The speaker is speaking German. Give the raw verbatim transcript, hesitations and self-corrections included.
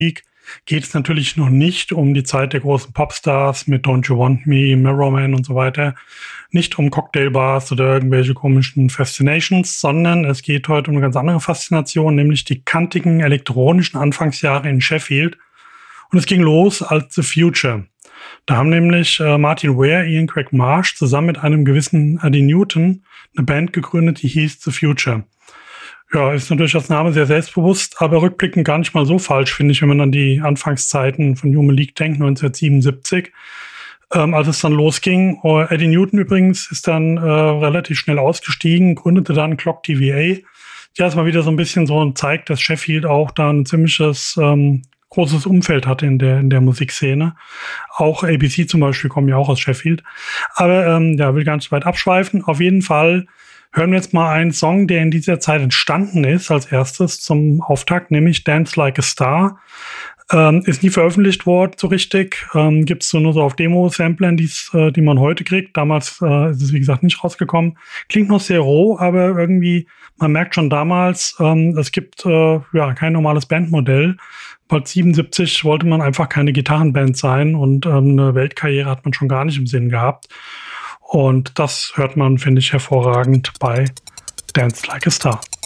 Musik geht es natürlich noch nicht um die Zeit der großen Popstars mit Don't You Want Me, Mirror Man und so weiter. Nicht um Cocktailbars oder irgendwelche komischen Fascinations, sondern es geht heute um eine ganz andere Faszination, nämlich die kantigen elektronischen Anfangsjahre in Sheffield. Und es ging los als The Future. Da haben nämlich äh, Martin Ware, Ian Craig Marsh zusammen mit einem gewissen Eddie Newton eine Band gegründet, die hieß The Future. Ja, ist natürlich als Name sehr selbstbewusst, aber rückblickend gar nicht mal so falsch, finde ich, wenn man an die Anfangszeiten von Human League denkt, neunzehnhundertsiebenundsiebzig, ähm, als es dann losging. Uh, Eddie Newton übrigens ist dann äh, relativ schnell ausgestiegen, gründete dann Clock T V A. Ja, ist mal wieder so ein bisschen so und zeigt, dass Sheffield auch da ein ziemliches ähm, großes Umfeld hatte in der in der Musikszene. Auch A B C zum Beispiel kommen ja auch aus Sheffield. Aber ähm, ja, will gar nicht weit abschweifen. Auf jeden Fall hören wir jetzt mal einen Song, der in dieser Zeit entstanden ist, als erstes zum Auftakt, nämlich Dance Like a Star. Ähm, ist nie veröffentlicht worden, so richtig. Ähm, Gibt es so nur so auf Demo-Samplern, äh, die man heute kriegt. Damals äh, ist es, wie gesagt, nicht rausgekommen. Klingt noch sehr roh, aber irgendwie, man merkt schon damals, ähm, es gibt äh, ja kein normales Bandmodell. Bald siebenundsiebzig wollte man einfach keine Gitarrenband sein und ähm, eine Weltkarriere hat man schon gar nicht im Sinn gehabt. Und das hört man, finde ich, hervorragend bei Dance Like a Star.